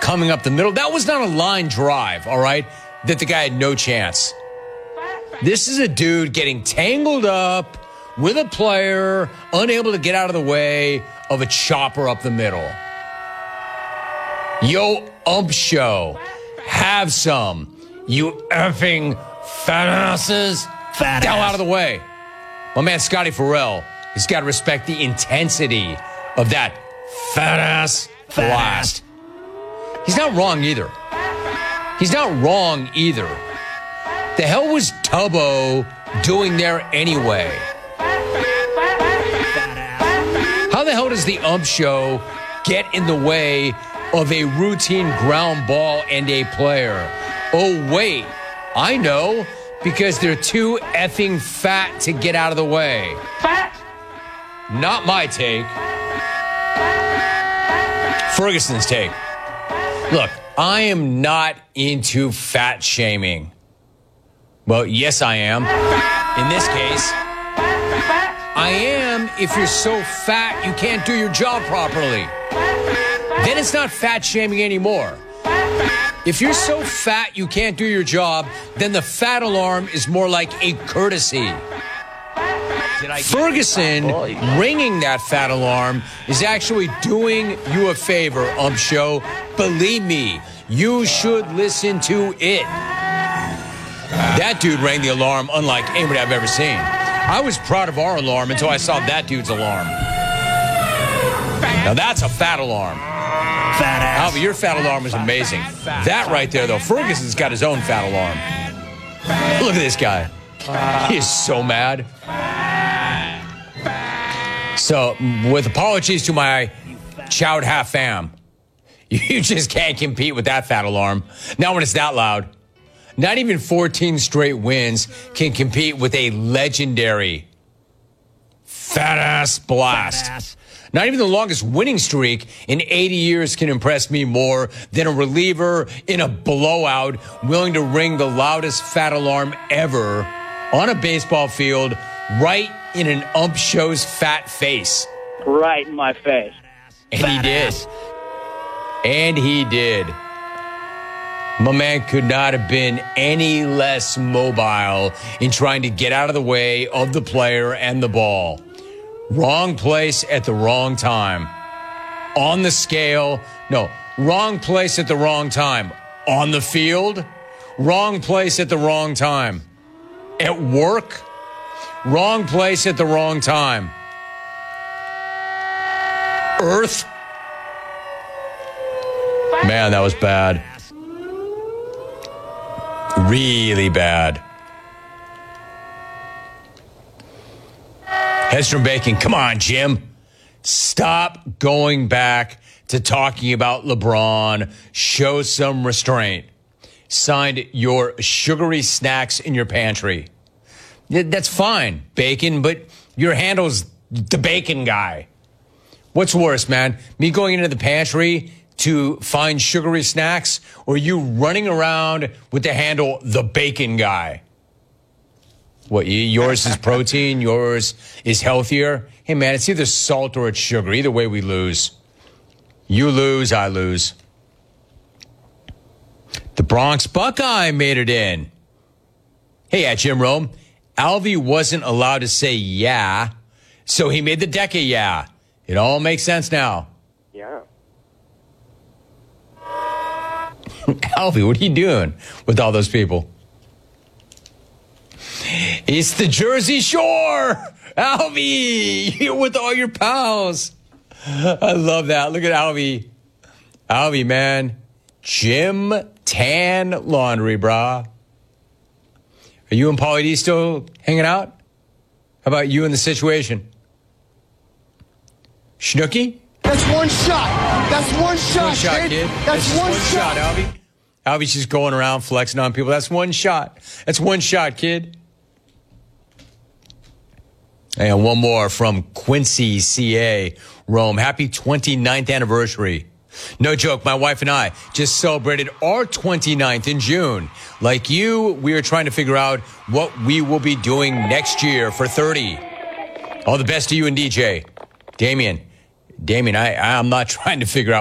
coming up the middle. That was not a line drive, all right, that the guy had no chance. This is a dude getting tangled up with a player, unable to get out of the way of a chopper up the middle. Yo, ump show. Have some. You effing fat asses. Fat ass. Out of the way. My man Scotty Farrell, he's got to respect the intensity of that fat ass blast. He's not wrong either. He's not wrong either. The hell was Tubbo doing there anyway? How the hell does the ump show get in the way of a routine ground ball and a player? Oh, wait. I know. Because they're too effing fat to get out of the way. Fat? Not my take. Ferguson's take. Look, I am not into fat shaming. Well, yes, I am. In this case, I am if you're so fat you can't do your job properly. Then it's not fat shaming anymore. If you're so fat you can't do your job, then the fat alarm is more like a courtesy. Ferguson ringing that fat alarm is actually doing you a favor, ump show. Believe me, you should listen to it. That dude rang the alarm unlike anybody I've ever seen. I was proud of our alarm until I saw that dude's alarm. Now that's a fat alarm. Fat ass. Albie, your fat alarm was amazing. That right there, though, Ferguson's got his own fat alarm. Look at this guy. He is so mad. So, with apologies to my Chowd Half fam, you just can't compete with that fat alarm. Not when it's that loud. Not even 14 straight wins can compete with a legendary fat-ass blast. Fat-ass. Not even the longest winning streak in 80 years can impress me more than a reliever in a blowout willing to ring the loudest fat alarm ever on a baseball field right in an ump show's fat face. Right in my face. And he did. And he did. My man could not have been any less mobile in trying to get out of the way of the player and the ball. Wrong place at the wrong time. On the scale. No, wrong place at the wrong time. On the field. Wrong place at the wrong time. At work. Wrong place at the wrong time. Earth. Man, that was bad. Really bad. Hedstrom Bacon, come on, Jim. Stop going back to talking about LeBron. Show some restraint. Signed your sugary snacks in your pantry. That's fine, Bacon, but your handle's the Bacon guy. What's worse, man? Me going into the pantry to find sugary snacks, or you running around with the handle the Bacon guy? What, yours is protein, yours is healthier? Hey, man, it's either salt or it's sugar. Either way, we lose. You lose, I lose. The Bronx Buckeye made it in. Hey, at Jim Rome, Alvy wasn't allowed to say yeah, so he made the deck a yeah. It all makes sense now. Yeah. Alvy, what are you doing with all those people? It's the Jersey Shore. Alvy, you're with all your pals. I love that. Look at Alvy. Alvy, man. Jim Tan Laundry, brah. Are you and Pauly D still hanging out? How about you and the situation? Schnooky? That's one shot. That's one shot, one shot, kid. That's one shot, Alvy. Alvy's just going around flexing on people. That's one shot. That's one shot, kid. And one more from Quincy, CA, Rome. Happy 29th anniversary. No joke, my wife and I just celebrated our 29th in June. Like you, we are trying to figure out what we will be doing next year for 30. All the best to you and DJ. Damien, I'm not trying to figure out